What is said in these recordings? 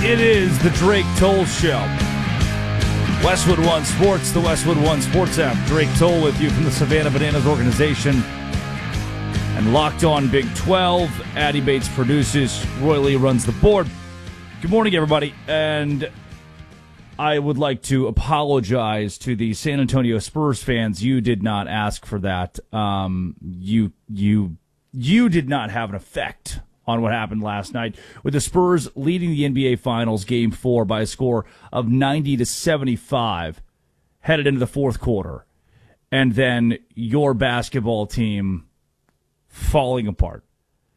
It is the Drake Toll Show. Westwood One Sports, the Westwood One Sports app. Drake Toll with you from the Savannah Bananas organization. And Locked On Big 12. Addy Bates produces. Roy Lee runs the board. Good morning, everybody. And I would like to apologize to the San Antonio Spurs fans. You did not ask for that. You did not have an effect on what happened last night, with the Spurs leading the NBA Finals Game 4 by a score of 90-75 headed into the fourth quarter, and then your basketball team falling apart.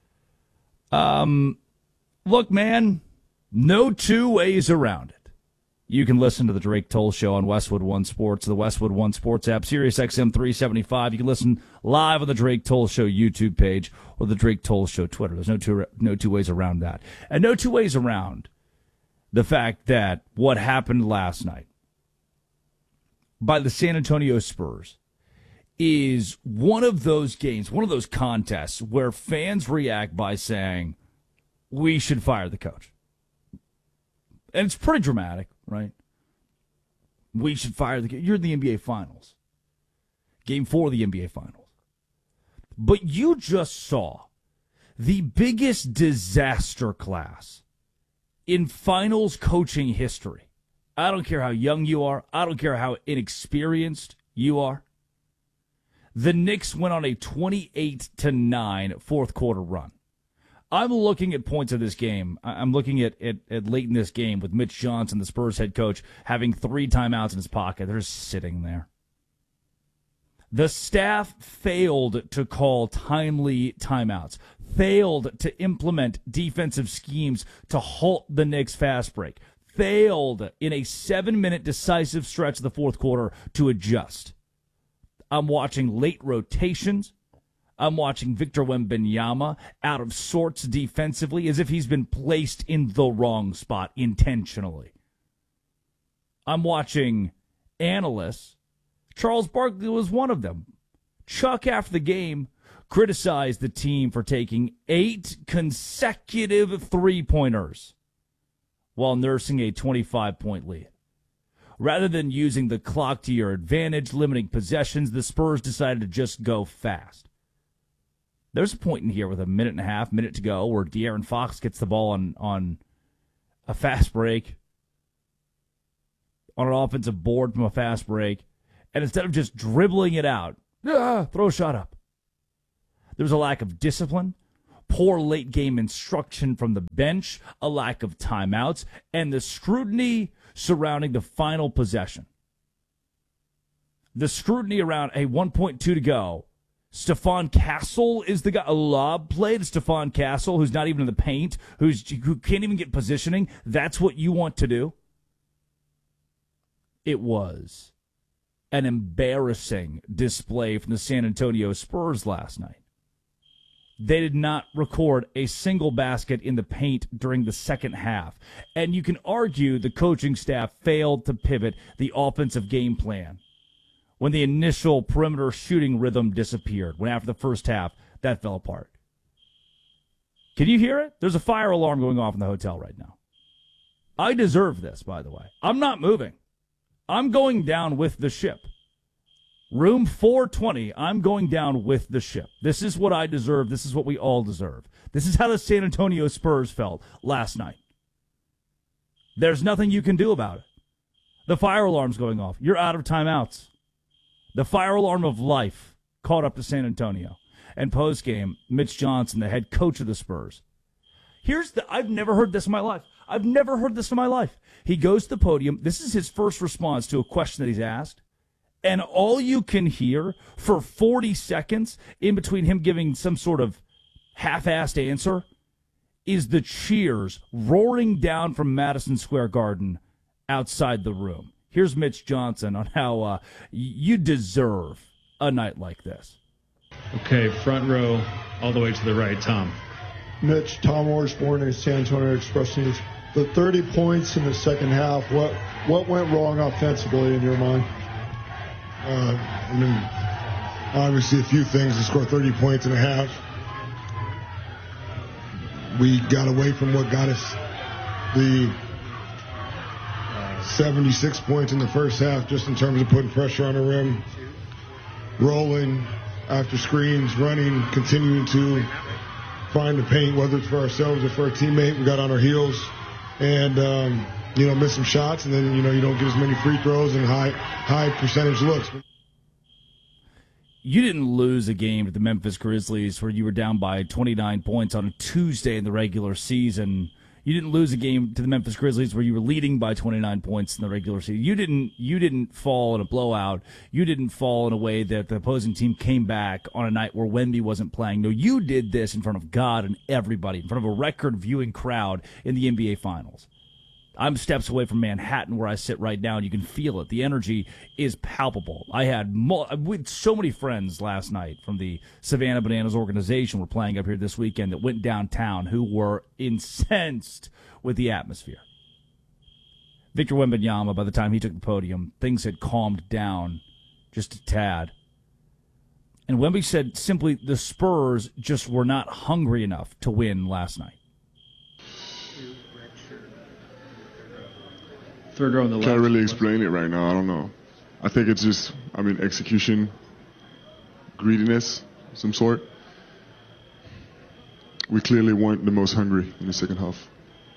Look, man, no two ways around it. You can listen to the Drake Toll Show on Westwood One Sports, the Westwood One Sports app, Sirius XM 375. You can listen live on the Drake Toll Show YouTube page or the Drake Toll Show Twitter. There's no two ways around that. And no two ways around the fact that what happened last night by the San Antonio Spurs is one of those games, one of those contests where fans react by saying, we should fire the coach. And it's pretty dramatic, right? We should fire the coach. You're in the NBA Finals. Game 4 of the NBA Finals. But you just saw the biggest disaster class in finals coaching history. I don't care how young you are. I don't care how inexperienced you are. The Knicks went on a 28-9 fourth quarter run. I'm looking at points of this game. I'm looking at late in this game with Mitch Johnson, the Spurs head coach, having 3 timeouts in his pocket. They're just sitting there. The staff failed to call timely timeouts, failed to implement defensive schemes to halt the Knicks' fast break, failed in a 7-minute decisive stretch of the fourth quarter to adjust. I'm watching late rotations. I'm watching Victor Wembanyama out of sorts defensively, as if he's been placed in the wrong spot intentionally. I'm watching analysts. Charles Barkley was one of them. Chuck, after the game, criticized the team for taking 8 consecutive three-pointers while nursing a 25-point lead. Rather than using the clock to your advantage, limiting possessions, the Spurs decided to just go fast. There's a point in here with a minute to go where De'Aaron Fox gets the ball on a fast break, on an offensive board from a fast break, and instead of just dribbling it out, throw a shot up. There's a lack of discipline, poor late-game instruction from the bench, a lack of timeouts, and the scrutiny surrounding the final possession. The scrutiny around a 1.2 to go. Stephon Castle is the guy. A lob play to Stephon Castle, who's not even in the paint, who can't even get positioning. That's what you want to do? It was an embarrassing display from the San Antonio Spurs last night. They did not record a single basket in the paint during the second half. And you can argue the coaching staff failed to pivot the offensive game plan when the initial perimeter shooting rhythm disappeared, when after the first half, that fell apart. Can you hear it? There's a fire alarm going off in the hotel right now. I deserve this, by the way. I'm not moving. I'm going down with the ship. Room 420, I'm going down with the ship. This is what I deserve. This is what we all deserve. This is how the San Antonio Spurs felt last night. There's nothing you can do about it. The fire alarm's going off. You're out of timeouts. The fire alarm of life caught up to San Antonio. And postgame, Mitch Johnson, the head coach of the Spurs. I've never heard this in my life. I've never heard this in my life. He goes to the podium. This is his first response to a question that he's asked. And all you can hear for 40 seconds in between him giving some sort of half-assed answer is the cheers roaring down from Madison Square Garden outside the room. Here's Mitch Johnson on how you deserve a night like this. Okay, front row, all the way to the right, Tom. Mitch, Tom Osborne, San Antonio Express News. The 30 points in the second half, what went wrong offensively in your mind? Obviously a few things to score 30 points in a half. We got away from what got us the 76 points in the first half just in terms of putting pressure on the rim, rolling after screens, running, continuing to find the paint, whether it's for ourselves or for a teammate. We got on our heels and, miss some shots, and then, you don't get as many free throws and high percentage looks. You didn't lose a game to the Memphis Grizzlies where you were down by 29 points on a Tuesday in the regular season. You didn't lose a game to the Memphis Grizzlies where you were leading by 29 points in the regular season. You didn't fall in a blowout. You didn't fall in a way that the opposing team came back on a night where Wemby wasn't playing. No, you did this in front of God and everybody, in front of a record-viewing crowd in the NBA Finals. I'm steps away from Manhattan where I sit right now, and you can feel it. The energy is palpable. I had with so many friends last night from the Savannah Bananas organization were playing up here this weekend that went downtown who were incensed with the atmosphere. Victor Wembanyama, by the time he took the podium, things had calmed down just a tad. And Wemby said simply the Spurs just were not hungry enough to win last night. Third row on the left. Can't really explain it right now. I don't know. I think it's just, execution, greediness, some sort. We clearly weren't the most hungry in the second half.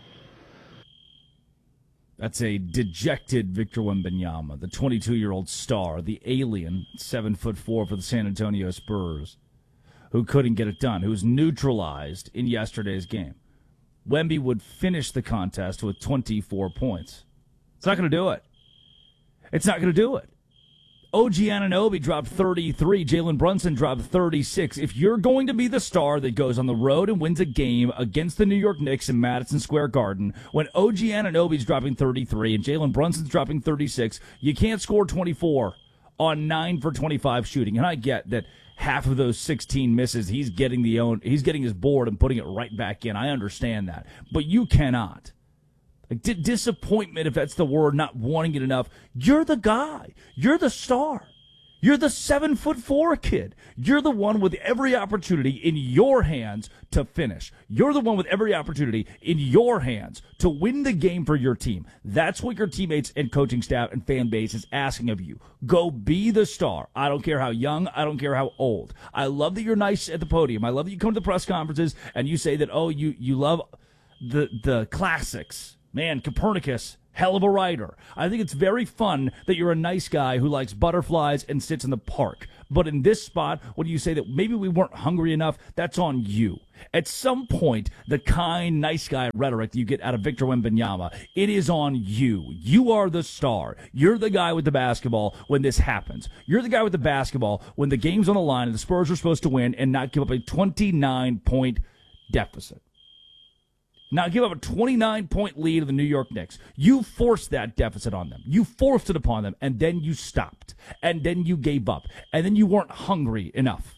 That's a dejected Victor Wembanyama, the 22-year-old star, the alien, 7'4" for the San Antonio Spurs, who couldn't get it done, who was neutralized in yesterday's game. Wemby would finish the contest with 24 points. It's not going to do it. It's not going to do it. OG Anunoby dropped 33. Jalen Brunson dropped 36. If you're going to be the star that goes on the road and wins a game against the New York Knicks in Madison Square Garden, when OG Anunoby's dropping 33 and Jalen Brunson's dropping 36, you can't score 24 on 9 for 25 shooting. And I get that half of those 16 misses, he's getting his board and putting it right back in. I understand that. But you cannot. Like, disappointment, if that's the word, not wanting it enough. You're the guy. You're the star. You're the 7'4" kid. You're the one with every opportunity in your hands to finish. You're the one with every opportunity in your hands to win the game for your team. That's what your teammates and coaching staff and fan base is asking of you. Go be the star. I don't care how young. I don't care how old. I love that you're nice at the podium. I love that you come to the press conferences and you say that, you love the classics. Man, Copernicus, hell of a writer. I think it's very fun that you're a nice guy who likes butterflies and sits in the park. But in this spot, when you say that maybe we weren't hungry enough, that's on you. At some point, the kind, nice guy rhetoric that you get out of Victor Wembanyama, it is on you. You are the star. You're the guy with the basketball when this happens. You're the guy with the basketball when the game's on the line and the Spurs are supposed to win and not give up a 29-point deficit. Now give up a 29-point lead to the New York Knicks. You forced that deficit on them. You forced it upon them, and then you stopped. And then you gave up. And then you weren't hungry enough.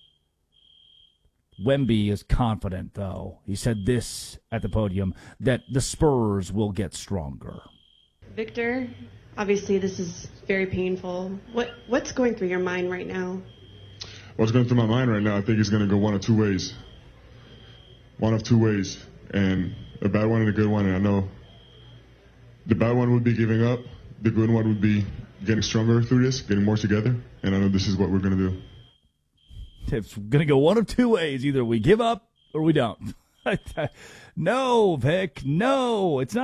Wemby is confident, though. He said this at the podium, that the Spurs will get stronger. Victor, obviously this is very painful. What's going through your mind right now? What's going through my mind right now, I think it's going to go one of two ways. One of two ways. And a bad one and a good one. And I know the bad one would be giving up. The good one would be getting stronger through this, getting more together. And I know this is what we're going to do. It's going to go one of two ways. Either we give up or we don't. No, Vic. No, it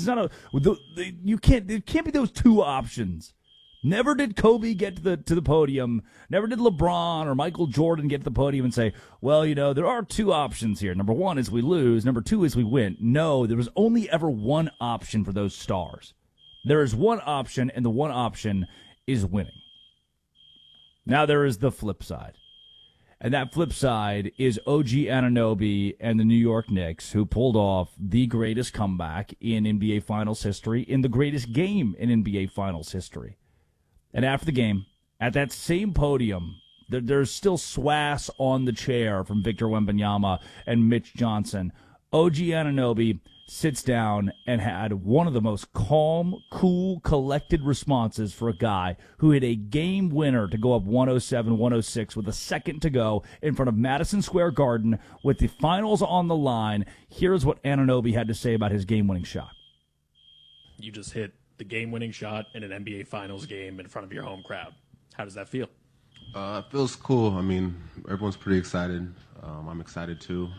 can't be those two options. Never did Kobe get to the podium. Never did LeBron or Michael Jordan get to the podium and say, well, there are two options here. Number one is we lose. Number two is we win. No, there was only ever one option for those stars. There is one option, and the one option is winning. Now there is the flip side. And that flip side is OG Anunoby and the New York Knicks, who pulled off the greatest comeback in NBA Finals history, in the greatest game in NBA Finals history. And after the game, at that same podium, there's still swass on the chair from Victor Wembanyama and Mitch Johnson. OG Anunoby sits down and had one of the most calm, cool, collected responses for a guy who hit a game winner to go up 107-106 with a second to go in front of Madison Square Garden with the finals on the line. Here's what Anunoby had to say about his game-winning shot. You just hit the game-winning shot in an NBA Finals game in front of your home crowd. How does that feel? It feels cool. I mean, everyone's pretty excited. I'm excited too.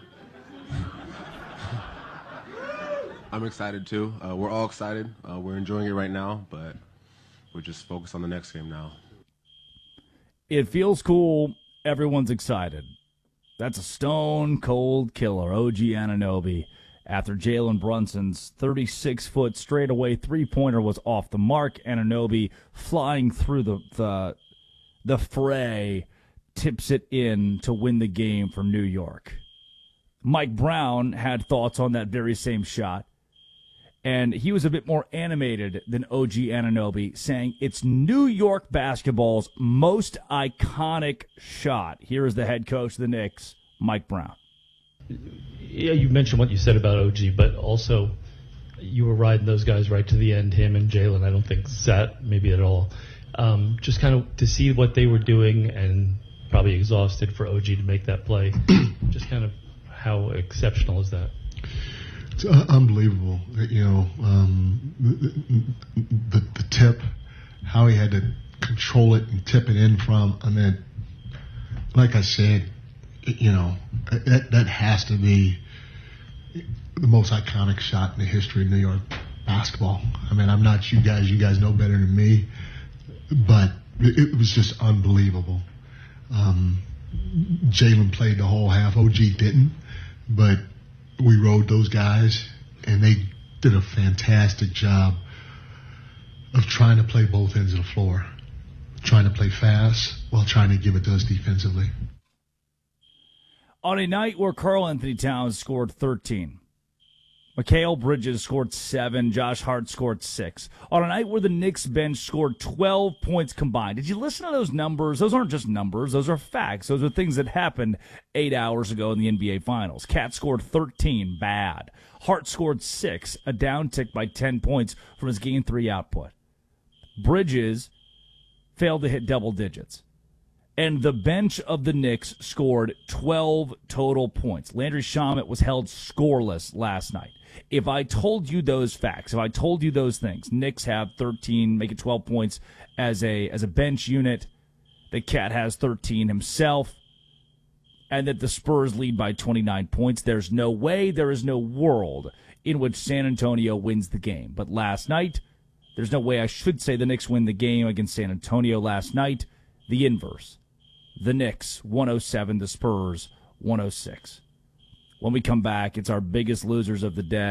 I'm excited too. We're all excited. We're enjoying it right now, but we're just focused on the next game now. It feels cool. Everyone's excited. That's a stone-cold killer, OG Anunoby. After Jalen Brunson's 36-foot straightaway three-pointer was off the mark, Anunoby flying through the fray tips it in to win the game for New York. Mike Brown had thoughts on that very same shot, and he was a bit more animated than OG Anunoby, saying it's New York basketball's most iconic shot. Here is the head coach of the Knicks, Mike Brown. Yeah, you mentioned what you said about OG, but also you were riding those guys right to the end, him and Jalen. I don't think Zat maybe at all. Just kind of to see what they were doing and probably exhausted for OG to make that play. Just kind of how exceptional is that? It's unbelievable. You know, the tip, how he had to control it and tip it in from, and then, like I said, you know, that has to be the most iconic shot in the history of New York basketball. I mean, I'm not you guys know better than me, but it was just unbelievable. Jalen played the whole half. OG didn't, but we rode those guys, and they did a fantastic job of trying to play both ends of the floor, trying to play fast while trying to give it to us defensively. On a night where Karl-Anthony Towns scored 13, Mikal Bridges scored 7, Josh Hart scored 6. On a night where the Knicks bench scored 12 points combined. Did you listen to those numbers? Those aren't just numbers. Those are facts. Those are things that happened 8 hours ago in the NBA Finals. Cat scored 13, bad. Hart scored 6, a downtick by 10 points from his Game 3 output. Bridges failed to hit double digits. And the bench of the Knicks scored 12 total points. Landry Shamet was held scoreless last night. If I told you those facts, if I told you those things, Knicks have 13, make it 12 points as a bench unit. The Cat has 13 himself. And that the Spurs lead by 29 points. There's no way, there is no world in which San Antonio wins the game. But last night, there's no way I should say the Knicks win the game against San Antonio last night. The inverse. The Knicks, 107, the Spurs, 106. When we come back, it's our biggest losers of the day.